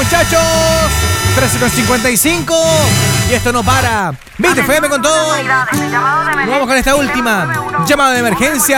muchachos. 13:55. Y esto no para. Beat FM con todo. Vamos con esta última. Llamada de emergencia.